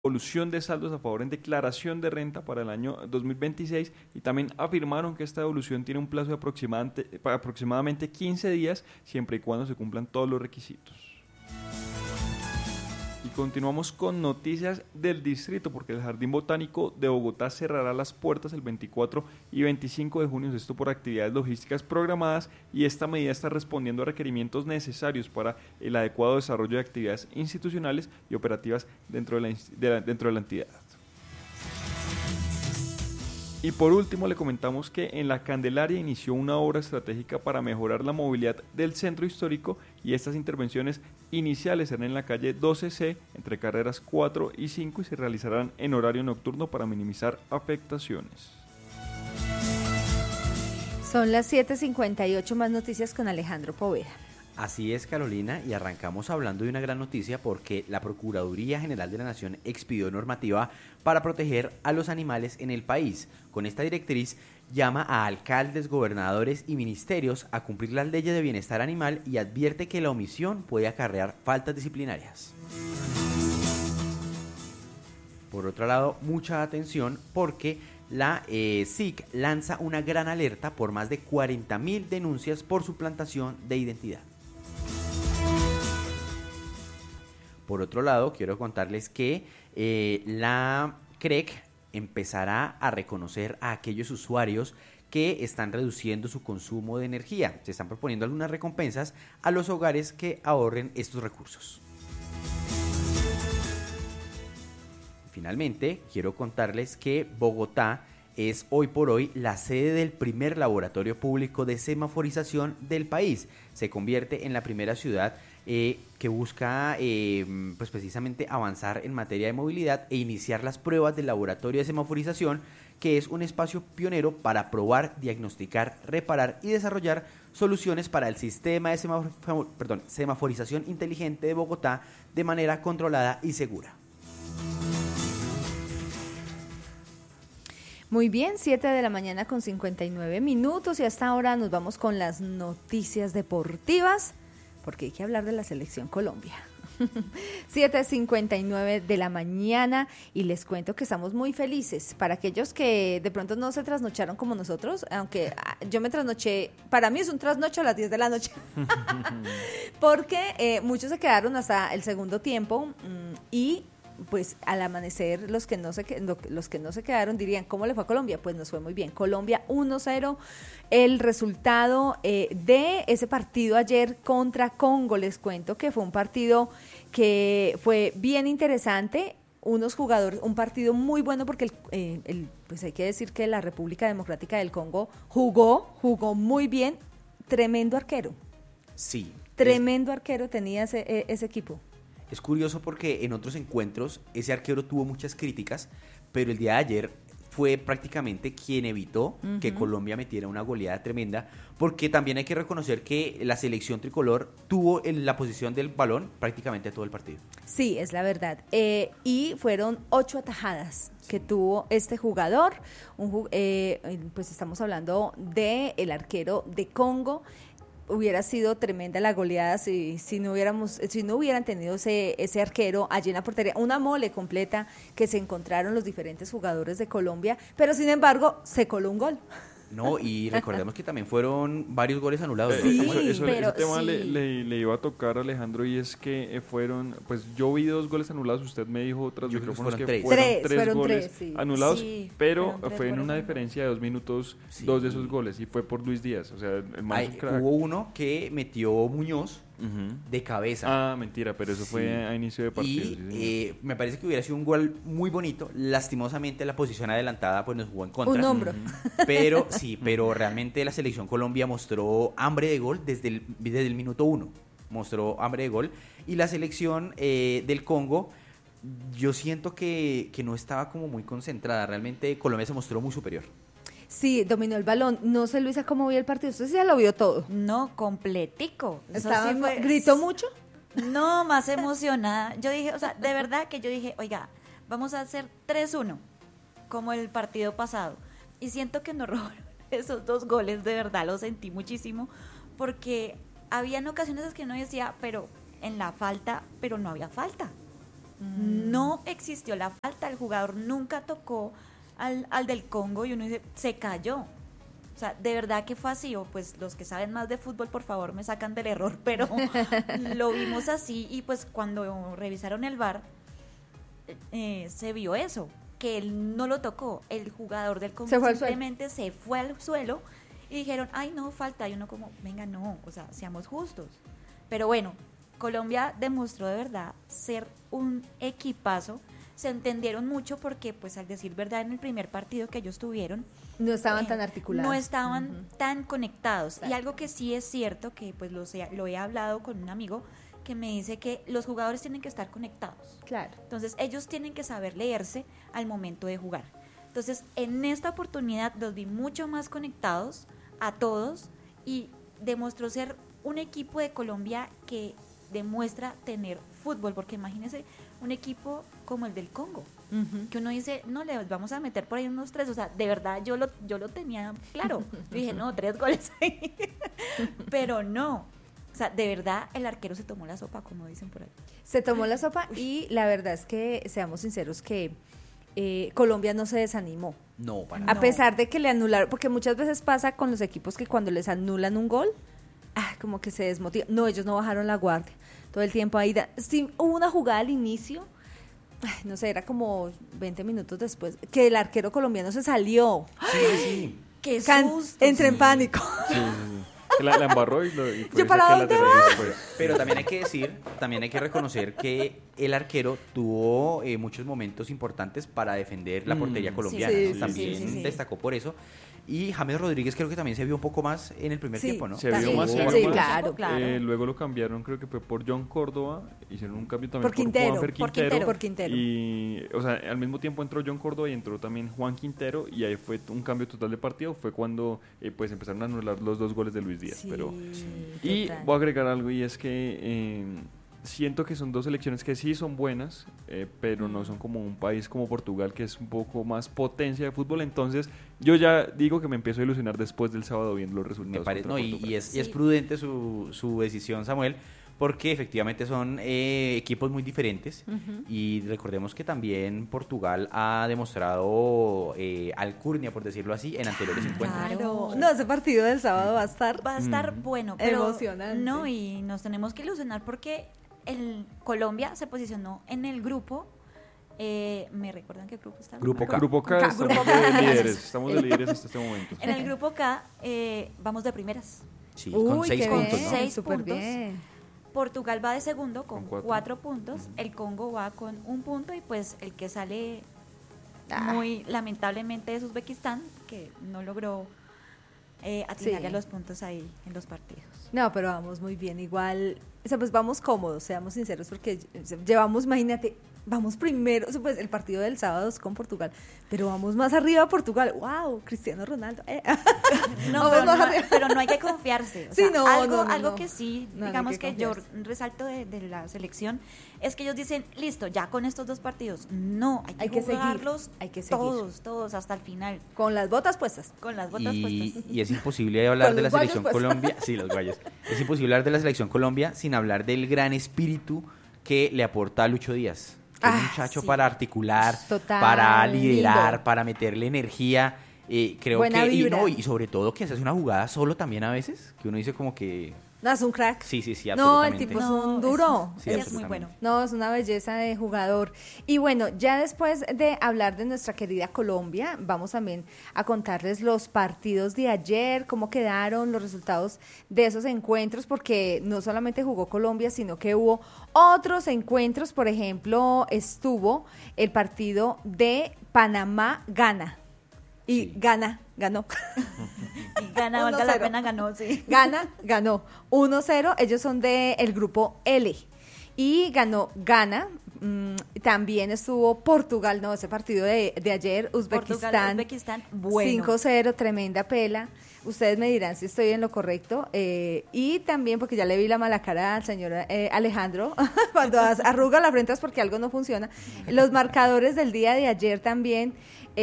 evolución de saldos a favor en declaración de renta para el año 2026 y también afirmaron que esta evolución tiene un plazo de aproximadamente 15 días siempre y cuando se cumplan todos los requisitos. Y continuamos con noticias del distrito porque el Jardín Botánico de Bogotá cerrará las puertas el 24 y 25 de junio, esto por actividades logísticas programadas, y esta medida está respondiendo a requerimientos necesarios para el adecuado desarrollo de actividades institucionales y operativas dentro de la entidad. Y por último le comentamos que en La Candelaria inició una obra estratégica para mejorar la movilidad del centro histórico y estas intervenciones iniciales serán en la calle 12C entre carreras 4 y 5 y se realizarán en horario nocturno para minimizar afectaciones. Son las 7:58, más noticias con Alejandro Poveda. Así es, Carolina, y arrancamos hablando de una gran noticia porque la Procuraduría General de la Nación expidió normativa para proteger a los animales en el país. Con esta directriz llama a alcaldes, gobernadores y ministerios a cumplir las leyes de bienestar animal y advierte que la omisión puede acarrear faltas disciplinarias. Por otro lado, mucha atención porque la SIC lanza una gran alerta por más de 40.000 denuncias por suplantación de identidad. Por otro lado, quiero contarles que la CREC empezará a reconocer a aquellos usuarios que están reduciendo su consumo de energía. Se están proponiendo algunas recompensas a los hogares que ahorren estos recursos. Finalmente, quiero contarles que Bogotá es hoy por hoy la sede del primer laboratorio público de semaforización del país. Se convierte en la primera ciudad que busca pues precisamente avanzar en materia de movilidad e iniciar las pruebas del laboratorio de semaforización, que es un espacio pionero para probar, diagnosticar, reparar y desarrollar soluciones para el sistema de semaforización inteligente de Bogotá de manera controlada y segura. Muy bien, 7:59 y hasta ahora nos vamos con las noticias deportivas, porque hay que hablar de la Selección Colombia. 7:59 y les cuento que estamos muy felices. Para aquellos que de pronto no se trasnocharon como nosotros, aunque yo me trasnoché, para mí es un trasnocho a las 10 de la noche, porque muchos se quedaron hasta el segundo tiempo y pues al amanecer los que no se quedaron dirían, ¿cómo le fue a Colombia? Pues nos fue muy bien. Colombia 1-0, el resultado de ese partido ayer contra Congo. Les cuento que fue un partido que fue bien interesante, unos jugadores, un partido muy bueno porque pues hay que decir que la República Democrática del Congo jugó muy bien, tremendo arquero. Sí. Tremendo arquero tenía ese equipo. Es curioso porque en otros encuentros ese arquero tuvo muchas críticas, pero el día de ayer fue prácticamente quien evitó que Colombia metiera una goleada tremenda, porque también hay que reconocer que la selección tricolor tuvo la posición del balón prácticamente todo el partido. Sí, es la verdad. Y fueron 8 atajadas que tuvo este jugador. Pues estamos hablando del arquero de Congo. Hubiera sido tremenda la goleada si no hubieran tenido ese arquero allí en la portería, una mole completa que se encontraron los diferentes jugadores de Colombia, pero sin embargo se coló un gol. No, y recordemos que también fueron varios goles anulados. Sí, ese tema le iba a tocar a Alejandro, y es que fueron, pues yo vi 2 goles anulados, usted me dijo tras micrófonos que fueron 3 goles anulados, sí, pero fue en una diferencia de 2 minutos, 2 de esos goles, y fue por Luis Díaz, o sea, el más crack. Hubo uno que metió Muñoz de cabeza. Ah, mentira, pero eso fue a inicio de partido. Y me parece que hubiera sido un gol muy bonito. Lastimosamente la posición adelantada pues nos jugó en contra. Un hombro. Pero realmente la selección Colombia mostró hambre de gol desde el minuto 1. Mostró hambre de gol. Y la selección del Congo, yo siento que no estaba como muy concentrada. Realmente Colombia se mostró muy superior. Sí, dominó el balón. No sé, Luisa, cómo vio el partido. Usted sí ya lo vio todo. No, completico. ¿Gritó mucho? No, más emocionada. Yo dije, o sea, de verdad que yo dije, oiga, vamos a hacer 3-1, como el partido pasado. Y siento que nos robaron esos 2 goles, de verdad, lo sentí muchísimo, porque habían ocasiones en que uno decía, pero en la falta, pero no había falta. No existió la falta, el jugador nunca tocó al del Congo y uno dice, se cayó. O sea, de verdad que fue así, o pues los que saben más de fútbol, por favor, me sacan del error, pero lo vimos así y pues cuando revisaron el VAR, se vio eso, que él no lo tocó, el jugador del Congo simplemente se fue al suelo y dijeron, ay no, falta, y uno como, venga, no, o sea, seamos justos. Pero bueno, Colombia demostró de verdad ser un equipazo, se entendieron mucho porque pues al decir verdad en el primer partido que ellos tuvieron, no estaban tan articulados. No estaban tan conectados. Claro. Y algo que sí es cierto, que pues lo he hablado con un amigo, que me dice que los jugadores tienen que estar conectados. Claro. Entonces ellos tienen que saber leerse al momento de jugar. Entonces en esta oportunidad los vi mucho más conectados a todos y demostró ser un equipo de Colombia que demuestra tener fútbol, porque imagínense un equipo como el del Congo, que uno dice, no, le vamos a meter por ahí unos 3, o sea, de verdad yo lo tenía claro, yo dije, no, 3 goles ahí, pero no, o sea, de verdad el arquero se tomó la sopa, como dicen por ahí. Se tomó la sopa y la verdad es que, seamos sinceros, que Colombia no se desanimó. No, para A pesar de que le anularon, porque muchas veces pasa con los equipos que cuando les anulan un gol, como que se desmotivan. No, ellos no bajaron la guardia. Todo el tiempo ahí. Sí, hubo una jugada al inicio, no sé, era como 20 minutos después, que el arquero colombiano se salió. Sí. ¡Qué susto! Entré en pánico. Sí. La embarró y ¿Yo para dónde va? Pero también hay que decir, también hay que reconocer que el arquero tuvo muchos momentos importantes para defender la portería colombiana. Sí, ¿no? También destacó por eso. Y James Rodríguez creo que también se vio un poco más en el primer tiempo, ¿no? Se vio más, claro. Luego lo cambiaron, creo que fue por John Córdoba, hicieron un cambio también por Quintero. Y, o sea, al mismo tiempo entró John Córdoba y entró también Juan Quintero, y ahí fue un cambio total de partido, fue cuando pues empezaron a anular los 2 goles de Luis Díaz. Sí, pero total. Y voy a agregar algo, y es que siento que son 2 selecciones que sí son buenas, pero no son como un país como Portugal, que es un poco más potencia de fútbol. Entonces yo ya digo que me empiezo a ilusionar después del sábado viendo los resultados. Me parece, no, y es prudente su decisión, Samuel, porque efectivamente son equipos muy diferentes. Y recordemos que también Portugal ha demostrado alcurnia, por decirlo así, en anteriores encuentros. Claro. No, ese partido del sábado va a estar bueno, pero emocionante. No, y nos tenemos que ilusionar porque Colombia se posicionó en el grupo. ¿Me recuerdan qué grupo está? Grupo K. Grupo K, estamos de líderes hasta este momento. En el grupo K vamos de primeras. Sí, con 6 puntos, ¿no? 6 Súper puntos. Bien. Portugal va de segundo con 4 puntos. Uh-huh. El Congo va con 1 punto y pues el que sale muy lamentablemente es Uzbekistán, que no logró atinarle a los puntos ahí en los partidos. No, pero vamos muy bien, igual, o sea, pues vamos cómodos, seamos sinceros, porque llevamos, imagínate, vamos primero, o sea, pues el partido del sábado es con Portugal, pero vamos más arriba a Portugal. ¡Wow! Cristiano Ronaldo. No, pero no hay que confiarse. O sea, algo que sí, digamos que yo resalto de la selección, es que ellos dicen, listo, ya con estos 2 partidos, no, hay que jugarlos todos hasta el final. Con las botas puestas. Con las botas puestas. Y es imposible hablar de la selección Colombia. Sí, los guayos. Es imposible hablar de la selección Colombia sin hablar del gran espíritu que le aporta a Lucho Díaz. Un muchacho para articular, para liderar, lindo, para meterle energía. Creo buena que vibra. Y sobre todo que se hace una jugada solo también a veces, que uno dice como que no, es un crack. Sí, absolutamente. No, el tipo es un duro. Es muy bueno. No, es una belleza de jugador. Y bueno, ya después de hablar de nuestra querida Colombia, vamos también a contarles los partidos de ayer, cómo quedaron los resultados de esos encuentros, porque no solamente jugó Colombia, sino que hubo otros encuentros. Por ejemplo, estuvo el partido de Panamá-Ghana. Y ganó. Y gana, valga la pena, ganó, sí. Ganó 1-0. Ellos son del grupo L. Y ganó Ghana. También estuvo Portugal, no, ese partido de ayer, Uzbekistán, bueno. 5-0, tremenda pela. Ustedes me dirán si estoy en lo correcto. Y también, porque ya le vi la mala cara al señor Alejandro, cuando arruga la frente es porque algo no funciona. Los marcadores del día de ayer también.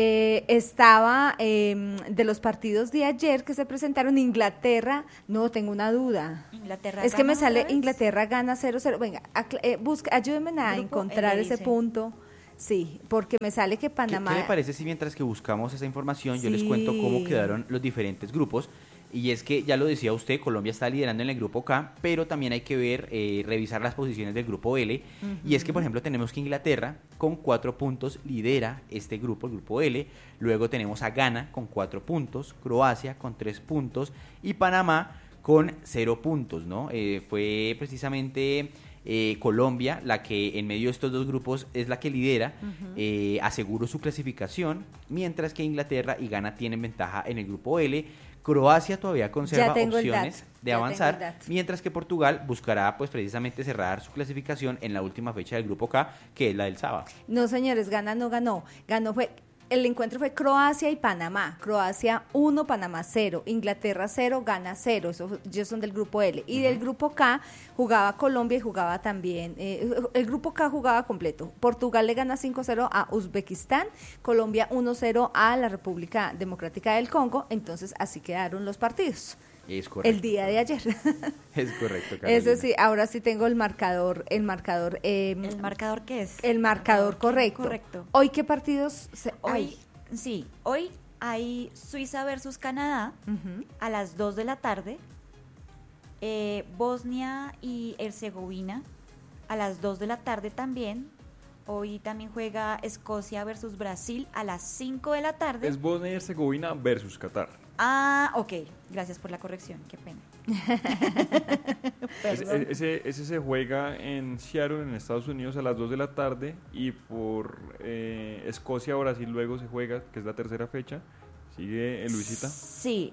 Estaba de los partidos de ayer que se presentaron. Inglaterra, no tengo una duda. Inglaterra es que me sale ¿sabes? Inglaterra gana 0-0. Venga, ayúdenme a Grupo encontrar L, ese dice. punto. Sí, porque me sale que Panamá... ¿Qué le parece si mientras que buscamos esa información yo les cuento cómo quedaron los diferentes grupos? Y es que, ya lo decía usted, Colombia está liderando en el grupo K, pero también hay que ver, revisar las posiciones del grupo L. Y es que, por ejemplo, tenemos que Inglaterra con 4 puntos lidera este grupo, el grupo L. Luego tenemos a Ghana con 4 puntos, Croacia con 3 puntos y Panamá con 0 puntos, ¿no? Fue precisamente... Colombia, la que en medio de estos dos grupos es la que lidera, aseguró su clasificación, mientras que Inglaterra y Ghana tienen ventaja en el grupo L. Croacia todavía conserva opciones de avanzar, mientras que Portugal buscará pues precisamente cerrar su clasificación en la última fecha del grupo K, que es la del sábado. No, señores, Ghana no ganó. El encuentro fue Croacia y Panamá. Croacia 1, Panamá 0, Inglaterra 0, Ghana 0. Ellos son del grupo L. Y del grupo K jugaba Colombia y jugaba también... el grupo K jugaba completo. Portugal le gana 5-0 a Uzbekistán, Colombia 1-0 a la República Democrática del Congo. Entonces así quedaron los partidos. Es correcto. El día de ayer. Es correcto, Carolina. Eso sí, ahora sí tengo el marcador. ¿El marcador qué es? El marcador correcto. Correcto. ¿Hoy qué partidos hay? Hoy hay Suiza versus Canadá a las 2 de la tarde. Bosnia y Herzegovina a las 2 de la tarde también. Hoy también juega Escocia versus Brasil a las 5 de la tarde. Es Bosnia y Herzegovina versus Qatar. Ah, ok. Gracias por la corrección. Qué pena. Ese se juega en Seattle, en Estados Unidos, a las 2 de la tarde. Y por Escocia-Brasil luego se juega, que es la tercera fecha. ¿Sigue, Luisita? Sí.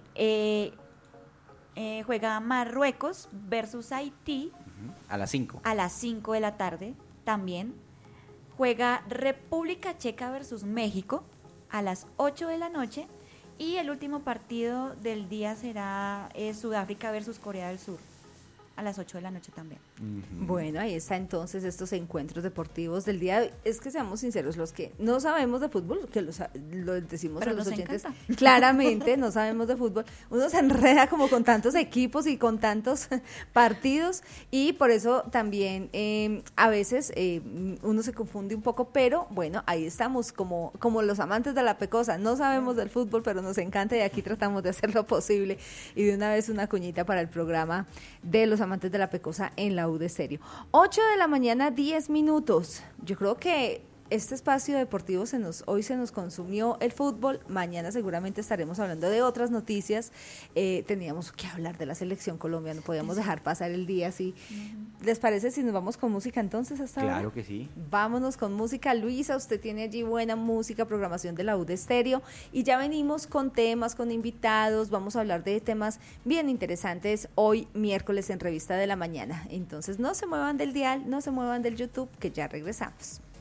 Juega Marruecos versus Haití. A las 5. A las 5 de la tarde también. Juega República Checa versus México a las 8 de la noche. Y el último partido del día será Sudáfrica versus Corea del Sur a las 8 de la noche también. Bueno, ahí está entonces estos encuentros deportivos del día de hoy. Es que seamos sinceros, los que no sabemos de fútbol, que lo decimos pero a los nos oyentes, encanta. Claramente no sabemos de fútbol, uno se enreda como con tantos equipos y con tantos partidos, y por eso también a veces uno se confunde un poco, pero bueno, ahí estamos como los amantes de la pecosa, no sabemos del fútbol, pero nos encanta y aquí tratamos de hacer lo posible. Y de una vez una cuñita para el programa de los amantes de la pecosa en la U de Estéreo. 8 de la mañana, 10 minutos. Yo creo que este espacio deportivo hoy se nos consumió el fútbol. Mañana seguramente estaremos hablando de otras noticias. Teníamos que hablar de la selección Colombia, no podíamos dejar pasar el día así. ¿Les parece si nos vamos con música entonces hasta ahora? Claro que sí. Vámonos con música. Luisa, usted tiene allí buena música, programación de la U de Estéreo, y ya venimos con temas, con invitados. Vamos a hablar de temas bien interesantes hoy miércoles en Revista de la Mañana. Entonces no se muevan del dial, no se muevan del YouTube, que ya regresamos.